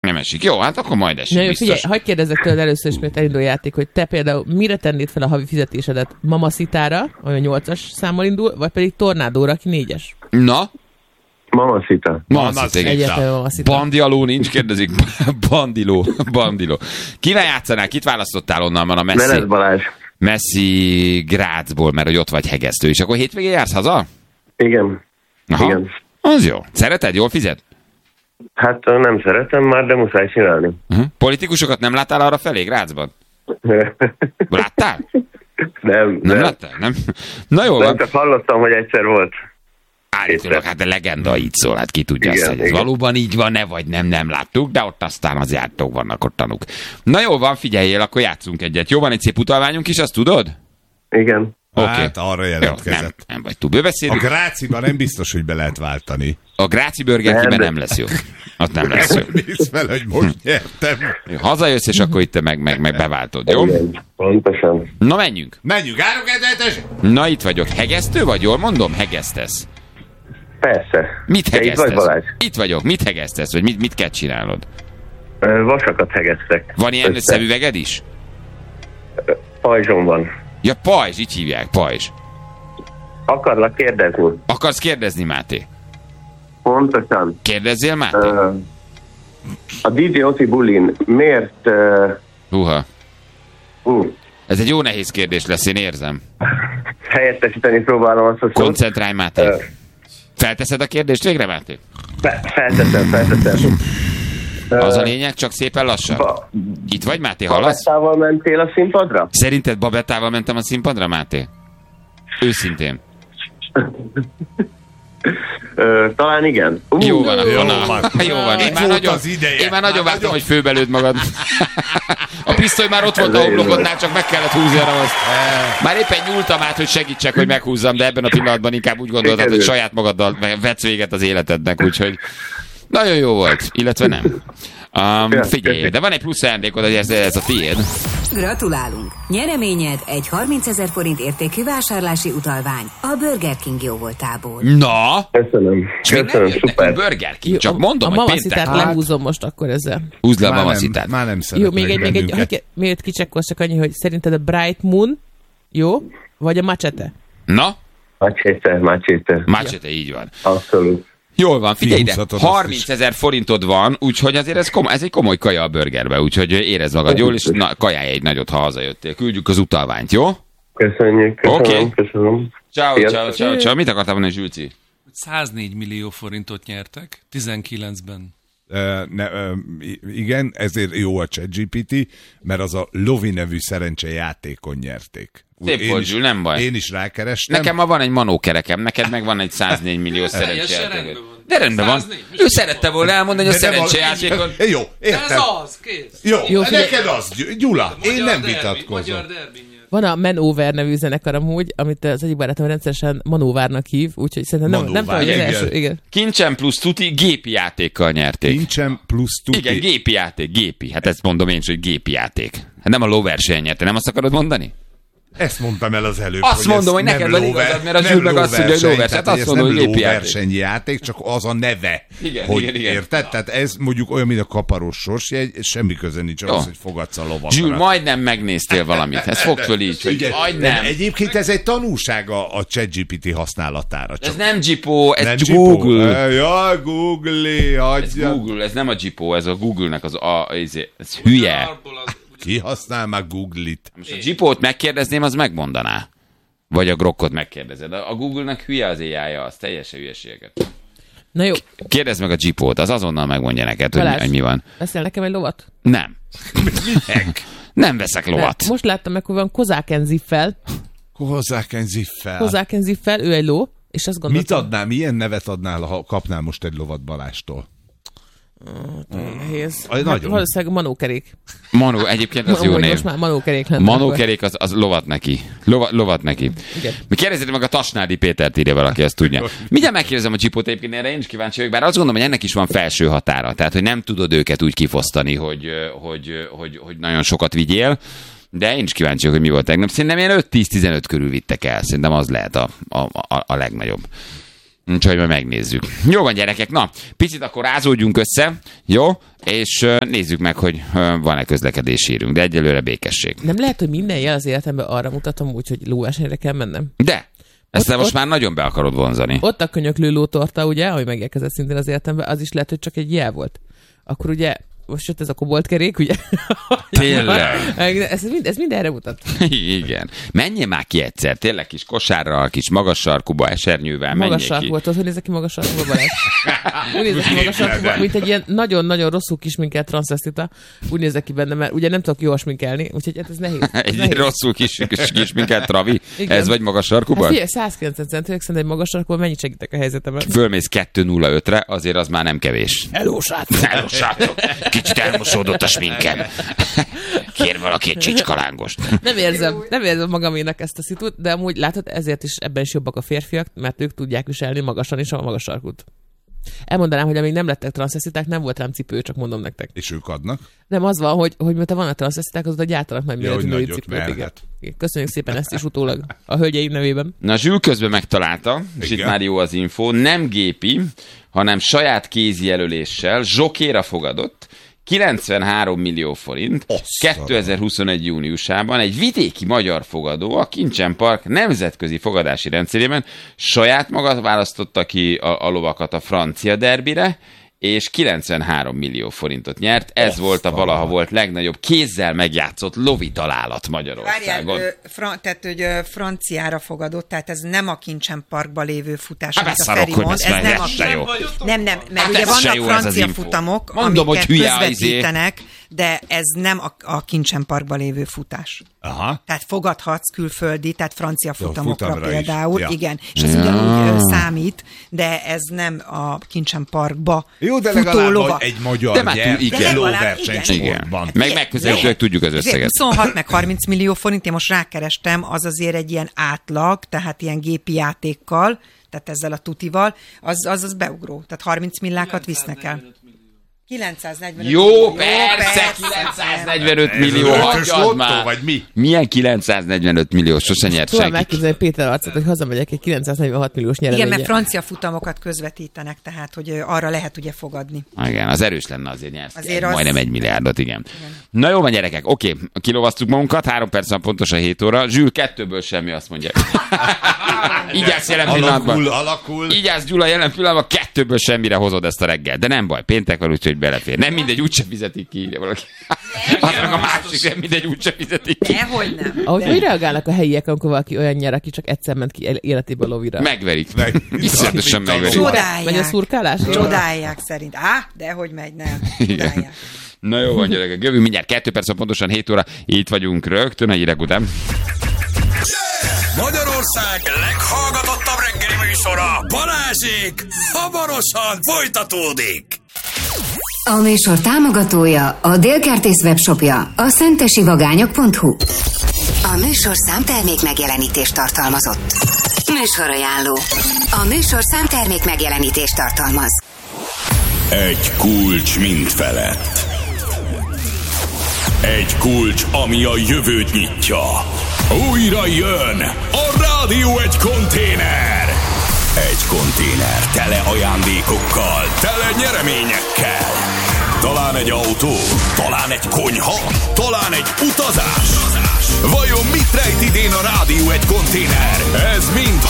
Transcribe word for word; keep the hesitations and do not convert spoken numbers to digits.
Nem esik. Jó, hát akkor majd esik. Na jó, biztos. figyelj, hagyd kérdezzek tőled először is, mert elindul a játék, hogy te például mire tennéd fel a havi fizetésedet? Mamacitára, olyan nyolcas számmal indul, vagy pedig Tornádóra, aki négyes? Na? Mamacita. Mamacita, igen. Egyetlen Mamacita. Bandialó nincs, kérdezik. Bandiló. Bandiló. Kivel játszanál? Kit választottál onnan? Van a Messi. Menet Balázs. Messi Grácsból, mert hogy ott vagy hegesztő. És akkor hétvégén jársz haza? Igen. Aha. Igen. Az jó. Szereted? Jól fizet? Hát nem szeretem már, de muszáj csinálni. Uh-huh. Politikusokat nem láttál arra felé Grácsban? Láttál? Nem, Nem, nem. láttál? Nem? Na jó Nem, van. csak hallottam, hogy egyszer volt. Állítólag, hát a legenda így szól, hát ki tudja Igen, azt, hogy ez igen. valóban így van, ne vagy nem, nem láttuk, de ott aztán az jártók vannak ott tanúk. Na jó van, figyeljél, akkor játszunk egyet. Jó, van egy szép utalványunk is, azt tudod? Igen. Oké. Hát arra Jó, nem, jelentkezett. nem vagy túl bőbeszélő. A Gráciban nem biztos, hogy be lehet váltani. A Gráci Burger Nem, King-ben de- nem lesz jó. Ott nem lesz jó. Mész fel, hogy most nyertem. Jó, hazajössz, és akkor itt te meg, meg, meg beváltod, jó? Igen. Pontosan. Na menjünk. Menjünk, három kettős! Na itt vagyok. Hegesztő vagy? Jól mondom? Hegesztesz. Persze. Mit Te itt hegesztesz? vagy, Balázs? Itt vagyok. Mit hegesztesz? Vagy mit, mit kell csinálnod? Ö, Vasakat hegesztek. Van ilyen Össze. szemüveged is? Pajzsom van. Ja, pajzs, így hívják, pajzs. Akarlak kérdezni? Akarsz kérdezni, Máté? Pontosan. Kérdezzél, Máté? Ö, a dé jé Oti bulin miért... ö, Húha. Hú, Ez egy jó nehéz kérdés lesz, én érzem. helyettesíteni próbálom azt, hogy... Koncentrálj, Máté. Ö, Felteszed a kérdést végre, Máté? fe- Felteszem, felteszem. Az a lényeg, csak szépen lassan. Ba- Itt vagy, Máté, hallasz? Babettával mentél a színpadra? Szerinted Babettával mentem a színpadra, Máté? Őszintén. Ö, talán igen. Uh, Jó van, akkor Jó na. van. Jó van. Én Itt már volt nagyon, az ideje. én már nagyon Már vártam, nagyon- hogy főbelőd magad. A pisztoly már ott volt a Ez így homlokodnál, csak meg kellett húzni a ravazt. Már éppen nyúltam át, hogy segítsek, hogy meghúzzam, de ebben a pillanatban inkább úgy gondoltad, hogy saját magaddal vetsz véget az életednek, úgyhogy nagyon jó volt, illetve nem. Um, figyelj, de van egy plusz ajándékod, hogy ez, ez a tiéd. Gratulálunk! Nyereményed egy harmincezer forint értékű vásárlási utalvány a Burger King jóvoltából. Na, Köszönöm. és még nem Köszönöm, jött nekünk szuper. Burger King, csak a, mondom, a hogy mamacitát péntek. lehúzom most akkor ezzel. Húzd le a Már nem, mamacitát. már nem szeretnek Jó, még egy, még egy, bennünket. hogy, miért kicsekkolsz, csak annyi, hogy szerinted a Bright Moon jó, vagy a Machete? Na, Macséte, macséte. Machete, így van. Abszolút. Jól van, figyelj ide, Kihúzhatod azt harmincezer forintod van, úgyhogy azért ez, komoly, ez egy komoly kaja a burgerbe, úgyhogy érezd magad jól, és na, kajálj egy nagyot, ha hazajöttél. Küldjük az utalványt, jó? Köszönjük, köszönöm, Oké. köszönöm. Ciao, Sziasztok. ciao, ciao, ciao. Mit akartál mondani, Zsülci? száznégy millió forintot nyertek, tizenkilencben. Ö, ne, ö, igen, ezért jó a ChatGPT, mert az a Lovi nevű szerencsejátékon nyerték. Szép Én volt, is- Zsül, nem baj. Én is rákerestem. Nekem ma van egy manókerekem, neked meg van egy száznégy millió Teljesen szerencsejátékod. rendben van. De rendben van. száznégy, Ő szerette volna elmondani, hogy a De nem szerencsejátékon... Jó, De ez értem. az, kész. Jó, Jó, Jó figyelj. neked az, Gy- Gyula, én Magyar nem derbi, vitatkozom. Magyar derbi nyert. Van a Manover nevű zenekar amúgy, amit az egyik barátom rendszeresen Manóvárnak hív, úgyhogy szerintem nem, nem tudom, hogy az Manóvár, első, igen. igen. Kincsen plusz tuti, gépi játékkal nyerték. Kincsem plusz tuti. Igen, gépi játék, gépi. Hát ezt mondom én is, hogy gépi játék. Hát nem a lóversenyen nyerte, nem azt akarod mondani? Ezt mondtam el az előbb. Azt mondom, ez hogy nem neked van lóver- igazad, mert a nem Zsül meg azt mondja, hogy lóverseny, lóverseny. tehát Hát azt ez mondom, nem hogy gépi játék. lóversenyjáték, csak az a neve. Igen, hogy igen, igen. Érted? Tehát ez mondjuk olyan, mint a kaparós sorsjegy, semmi köze nincs Jó. ahhoz, hogy fogadsz a lovakra. Zsül, majdnem megnéztél valamit. Ez fog föl így, hogy Igen, majdnem. de Egyébként ez egy tanulság a, a ChatGPT használatára. Csak Ez nem Gipó, ez nem Google. Google. Ja, Google, Ez hagyja. Google, ez nem a Gipó, ez a Google-nek az a, ez, ez hülye. Arból az- Ki használ már Google-it? Most a Gipót megkérdezném, az megmondaná. Vagy a Grokkot megkérdezed. A Google-nek hülye az éjjája, az teljesen hülyeségeket. Na jó, Kérdezd meg a Gipót, az azonnal megmondja neked, hogy, mi- Balázs. hogy mi van. veszel nekem egy lovat? Nem. Nem veszek lovat. De most láttam meg, hogy van Kozáken Ziffel. Hozzák egy ziffel. Kozáken Ziffel, ő egy ló, és azt Mit gondoltam... adnál, milyen nevet adnál, ha kapnál most egy lovat Balástól? Nehéz. Aj, nagyon. Valószínűleg manókerék. Manó, egyébként az jó Amúgy név. most már manókerék lenne. akkor. Manókerék az, az lovat neki. Lova, lovat neki. Igen. Mi kérdezzétek meg a Tasnádi Pétert, írja valaki, ezt tudja. Mindjárt megkérdezem a Csipót, egyébként erre én is kíváncsi vagyok, bár azt gondolom, hogy ennek is van felső határa. Tehát, hogy nem tudod őket úgy kifosztani, hogy, hogy, hogy, hogy nagyon sokat vigyél. De én is kíváncsi vagyok, hogy mi volt tegnap. Szerintem ilyen öt-tíz-tizenöt körül vittek el. Szerintem az lehet a, a, a, a legnagyobb. Úgyhogy majd megnézzük. Jó van, gyerekek, na, picit akkor rázódjunk össze, jó? És uh, nézzük meg, hogy uh, van-e közlekedésírünk, de egyelőre békesség. Nem lehet, hogy minden jel az életemben arra mutatom úgy, hogy lóversenyre kell mennem? De! Ezt Ott- te most ott- már nagyon be akarod vonzani. Ott a könyöklő lótorta, ugye, ami megérkezett szintén az életemben, az is lehet, hogy csak egy jel volt. Akkor ugye, most jött ez a koboltkerék, ugye? Tényleg? ez, mind, ez mindenre mutat. Igen. Menjél már ki egyszer, tényleg kis kosárral, kis magas sarkuba, esernyővel, menjél Magas ki. sarkú volt, hogy nézek ki magas sarkúba, Balázs? Úgy nézek ki magas sarkúba, mint egy ilyen nagyon-nagyon rosszul kisminkelt transzvesztita. Úgy nézek ki benne, mert ugye nem tudok jól sminkelni, úgyhogy hát ez nehéz. Ez Egy nehéz. rosszul kis, kis, kis minket, Travi. Igen. Ez vagy magas Hát sarkuban? figyelj, száz kilencven centinek szerintem egy magas sarkúban mennyit segítek a helyzetemen. Fölmész kettő nulla ötre, azért az már nem kevés. Hello, srácok! Hello, srácok! Kicsit elmosódott a sminkem. Kér valaki egy csicskalángost. Nem érzem, nem érzem magaménak ezt a szitut, de amúgy látod, ezért is ebben is jobbak a férfiak, mert ők tudják viselni magasan is a magas sarkút. Elmondanám, hogy amíg nem lettek transzvesztiták, nem volt rám cipő, csak mondom nektek. És ők adnak? Nem, az van, hogy, hogy miután vannak transzvesztiták, azóta gyártanak nagy Ja, méretű hogy női nagyot cipőt. Igen. merhet. Igen. Köszönjük szépen ezt is utólag a hölgyeim nevében. Na, Zsül közben megtalálta, és Igen. itt már jó az info, nem gépi, hanem saját kézi jelöléssel zsokéra fogadott, kilencvenhárom millió forint, kétezer-huszonegy júniusában egy vidéki magyar fogadó a Kincsen Park nemzetközi fogadási rendszerében saját maga választotta ki a, a lovakat a francia derbire, és kilencvenhárom millió forintot nyert. Ez volt a valaha volt legnagyobb kézzel megjátszott lovi találat Magyarországon. Várjál, ö, fra- tehát, hogy ö, franciára fogadott, tehát ez nem a Kincsen Parkba lévő futás, Hát amit a beszarok, Feri hogy mond, ez ez meg nem a ez se jó. Nem, nem, mert Hát ugye ez se vannak jó, ez az francia info. futamok, Mondom, hogy amiket hülye, közvetítenek, de ez nem a, a Kincsen Parkba lévő futás. Aha. Tehát fogadhatsz külföldi, tehát francia futamokra futamra is. például, Ja. igen, és ez Ja. ugyanúgy ö, számít, de ez nem a Kincsen Parkba Jó, de futó legalább lova. vagy egy magyar De már gyert, tud- igen. egy Legalább, lóversenysportban. Igen. Meg megközelítőleg tudjuk az Ezért összeget. huszonhat meg harminc millió forint, én most rákerestem, az azért egy ilyen átlag, tehát ilyen gépi játékkal, tehát ezzel a tutival, az az, az beugró. Tehát harminc millákat visznek el. kilencszáznegyvenöt Jó, millió, persze, kilencszáznegyvenöt millió, Ez ötös hagyjad lottó, már. vagy mi? Milyen kilencszáznegyvenöt millió? Sose nyert Tudom senki. megképzelni Péter arcát, hogy hazamegyek egy kilencszáznegyvenhat milliós Igen, nyereménye. mert francia futamokat közvetítenek, tehát hogy ö, arra lehet ugye fogadni. Igen, az erős lenne azért nyert. Azért az- Majdnem egy milliárdot, igen. Na jó van, gyerekek, oké, kilovasztuk magunkat, három perc van pontosan hét óra. Zsül, kettőből semmi, azt mondja. Így állsz jelen Alakul, pillanatban. alakul. Így állsz, Gyula, jelen pillanatban kettőből semmire hozod ezt a reggel. De nem baj, péntek van, úgyhogy belefér. Nem mindegy, úgyse fizetik ki, írja valaki. Az meg a másik, nem mindegy, úgyse fizetik ki. Dehogy nem. Ahogy hogy reagálnak a helyiek, amikor valaki olyan nyer, aki csak egyszer ment ki életéből lovira? Megverik. Meg- Iszonyatosan megverik. Csodálják. Megy a szurkálás? Csodálják szerint. Á, dehogy megy, nem. Csodálják. Na jó van, gyerekek, jövünk mindjárt kettő perc, van pontosan hét óra. Itt vagyunk rögtön a hírek után. Magyarország leghallgatottabb reggeli műsora, Balázsék, hamarosan folytatódik. A műsor támogatója a Délkertész webshopja, a szentesivagányok pont hu. A műsor számtermék megjelenítést tartalmazott. Műsorajánló. A műsor számtermék megjelenítést tartalmaz. Egy kulcs mind felett. Egy kulcs, ami a jövőt nyitja. Újra jön a Rádió egy konténer. Egy konténer tele ajándékokkal, tele nyereményekkel. Talán egy autó, talán egy konyha, talán egy utazás. Vajon mit rejt idén a Rádió egy konténer? Ez mind